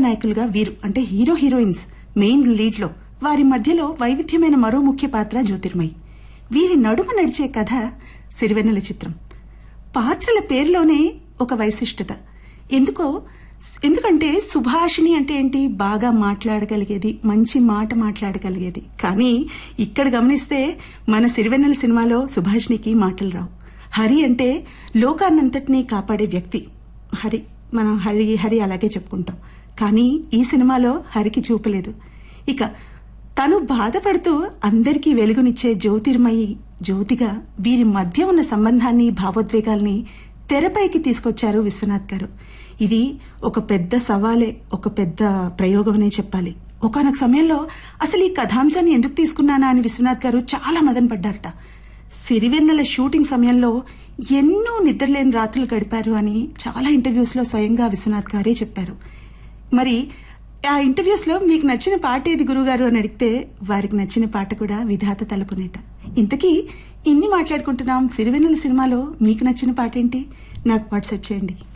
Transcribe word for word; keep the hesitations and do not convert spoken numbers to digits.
కథానాయకులుగా వీరు అంటే hero heroines main lead లో, వారి మధ్యలో వైవిధ్యమైన మరో ముఖ్య పాత్ర జ్యోతిర్మయి. వీరి నడుమ నడిచే కథ సిరివెన్నెల చిత్రం. పాత్రల పేరులోనే ఒక వైశిష్టత. ఎందుకో ఎందుకంటే సుభాషిణి అంటే ఏంటి, బాగా మాట్లాడగలిగేది, మంచి మాట మాట్లాడగలిగేది. కానీ ఇక్కడ గమనిస్తే మన సిరివెన్నెల సినిమాలో సుభాషిణికి మాటలు రావు. హరి అంటే లోకాన్నంతటినీ కాపాడే వ్యక్తి. హరి మనం హరి హరి అలాగే చెప్పుకుంటాం. కానీ ఈ సినిమాలో హరికి చూపలేదు. ఇక తను బాధపడుతూ అందరికీ వెలుగునిచ్చే జ్యోతిర్మయి జ్యోతిగా వీరి మధ్య ఉన్న సంబంధాన్ని, భావోద్వేగాల్ని తెరపైకి తీసుకొచ్చారు విశ్వనాథ్ గారు. ఇది ఒక పెద్ద సవాలే, ఒక పెద్ద ప్రయోగం అనే చెప్పాలి. ఒకానొక సమయంలో అసలు ఈ కథాంశాన్ని ఎందుకు తీసుకున్నానా అని విశ్వనాథ్ గారు చాలా మదన పడ్డారట. సిరివెన్నెల షూటింగ్ సమయంలో ఎన్నో నిద్రలేని రాత్రులు గడిపారు అని చాలా ఇంటర్వ్యూస్ లో స్వయంగా విశ్వనాథ్ గారే చెప్పారు. మరి ఆ ఇంటర్వ్యూస్ లో మీకు నచ్చిన పాట ఏది గురుగారు అని అడిగితే వారికి నచ్చిన పాట కూడా విధాత తలుపునేట. ఇంతకీ ఇన్ని మాట్లాడుకుంటున్నాం, సిరివెన్నెల సినిమాలో మీకు నచ్చిన పాట ఏంటి? నాకు వాట్సాప్ చేయండి.